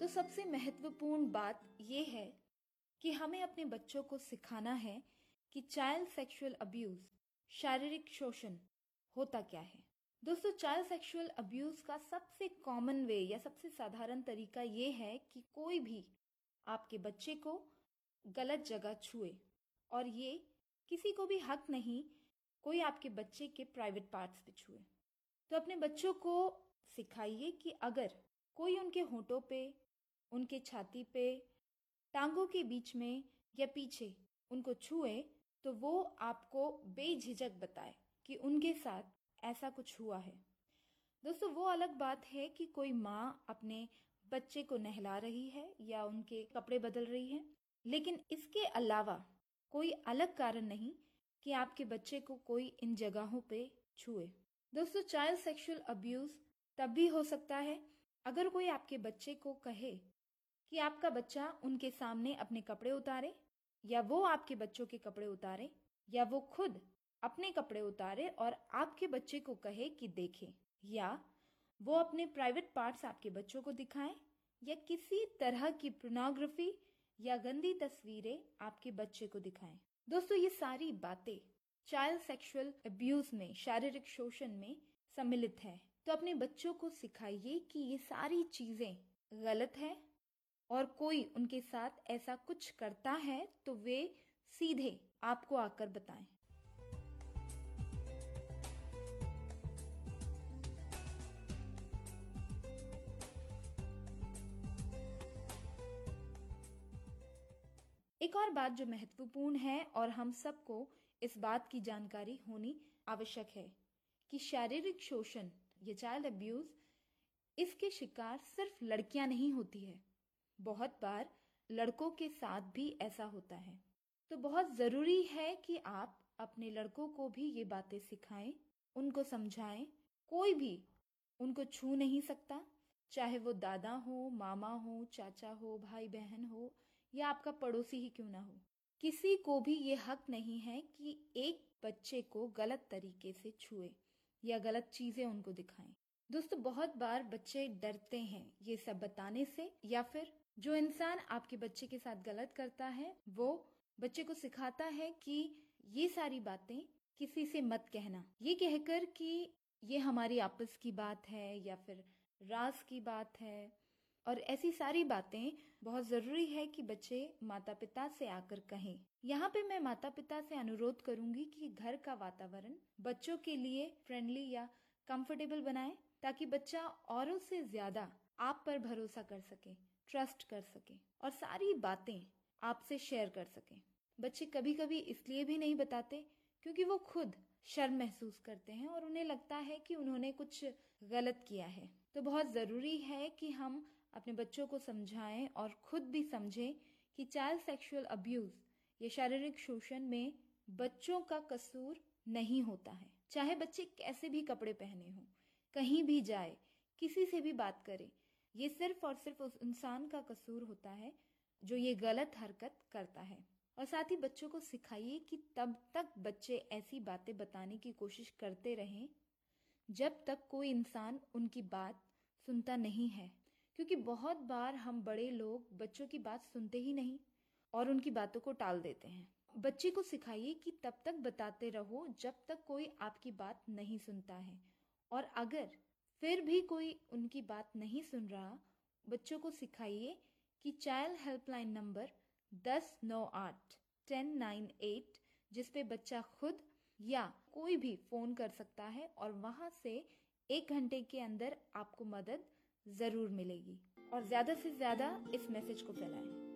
तो सबसे महत्वपूर्ण बात यह है कि हमें अपने बच्चों को सिखाना है कि चाइल्ड सेक्सुअल अब्यूज, शारीरिक शोषण होता क्या है। दोस्तों, चाइल्ड सेक्सुअल अब्यूज का सबसे कॉमन वे या सबसे साधारण तरीका ये है कि कोई भी आपके बच्चे को गलत जगह छुए, और ये किसी को भी हक नहीं कोई आपके बच्चे के प्राइवेट पार्ट्स पे छुए। तो अपने बच्चों को सिखाइए कि अगर कोई उनके होठों पे, उनके छाती पे, टांगों के बीच में या पीछे उनको छुए तो वो आपको बेझिझक बताए कि उनके साथ ऐसा कुछ हुआ है। दोस्तों, वो अलग बात है कि कोई माँ अपने बच्चे को नहला रही है या उनके कपड़े बदल रही है, लेकिन इसके अलावा कोई अलग कारण नहीं कि आपके बच्चे को कोई इन जगहों पे छुए। दोस्तों, चाइल्ड सेक्सुअल अब्यूज तब भी हो सकता है अगर कोई आपके बच्चे को कहे कि आपका बच्चा उनके सामने अपने कपड़े उतारे, या वो आपके बच्चों के कपड़े उतारे, या वो खुद अपने कपड़े उतारे और आपके बच्चे को कहे कि देखे, या वो अपने प्राइवेट पार्ट्स आपके बच्चों को दिखाएं, या किसी तरह की पोर्नोग्राफी या गंदी तस्वीरें आपके बच्चे को दिखाएं। दोस्तों, ये सारी बातें चाइल्ड सेक्सुअल अब्यूज में, शारीरिक शोषण में सम्मिलित है। तो अपने बच्चों को सिखाइए कि ये सारी चीजें गलत है, और कोई उनके साथ ऐसा कुछ करता है तो वे सीधे आपको आकर बताएं। एक और बात जो महत्वपूर्ण है और हम सबको इस बात की जानकारी होनी आवश्यक है कि शारीरिक शोषण या चाइल्ड अब्यूज, इसके शिकार सिर्फ लड़कियां नहीं होती है, बहुत बार लड़कों के साथ भी ऐसा होता है। तो बहुत जरूरी है कि आप अपने लड़कों को भी ये बातें सिखाएं, उनको समझाएं। कोई भी उनको छू नहीं सकता, चाहे वो दादा हो, मामा हो, चाचा हो, भाई बहन हो, या आपका पड़ोसी ही क्यों ना हो। किसी को भी ये हक नहीं है कि एक बच्चे को गलत तरीके से छुए या गलत चीजें उनको दिखाएं। दोस्तों, बहुत बार बच्चे डरते हैं ये सब बताने से, या फिर जो इंसान आपके बच्चे के साथ गलत करता है वो बच्चे को सिखाता है कि ये सारी बातें किसी से मत कहना, ये कहकर कि ये हमारी आपस की बात है या फिर राज की बात है। और ऐसी सारी बातें बहुत जरूरी है कि बच्चे माता पिता से आकर कहें। यहाँ पे मैं माता पिता से अनुरोध करूंगी कि घर का वातावरण बच्चों के लिए फ्रेंडली या कंफर्टेबल बनाएं, ताकि बच्चा औरों से ज्यादा आप पर भरोसा कर सके, ट्रस्ट कर सके और सारी बातें आपसे शेयर कर सके। बच्चे कभी कभी इसलिए भी नहीं बताते क्योंकि वो खुद शर्म महसूस करते हैं और उन्हें लगता है कि उन्होंने कुछ गलत किया है। तो बहुत जरूरी है कि हम अपने बच्चों को समझाएं और खुद भी समझें कि चाइल्ड सेक्सुअल अब्यूज या शारीरिक शोषण में बच्चों का कसूर नहीं होता है। चाहे बच्चे कैसे भी कपड़े पहने हों, कहीं भी जाए, किसी से भी बात करे, ये सिर्फ और सिर्फ उस इंसान का कसूर होता है जो ये गलत हरकत करता है। और साथ ही बच्चों को सिखाइए कि तब तक बच्चे ऐसी बातें बताने की कोशिश करते रहें जब तक कोई इंसान उनकी बात सुनता नहीं है, क्योंकि बहुत बार हम बड़े लोग बच्चों की बात सुनते ही नहीं और उनकी बातों को टाल देते हैं। बच्चे को सिखाइए कि तब तक बताते रहो जब तक कोई आपकी बात नहीं सुनता है, और अगर फिर भी कोई उनकी बात नहीं सुन रहा, बच्चों को सिखाइए कि चाइल्ड हेल्पलाइन नंबर 1098 1098, जिसपे बच्चा खुद या कोई भी फोन कर सकता है और वहां से 1 घंटे के अंदर आपको मदद जरूर मिलेगी। और ज्यादा से ज्यादा इस मैसेज को फैलाएं।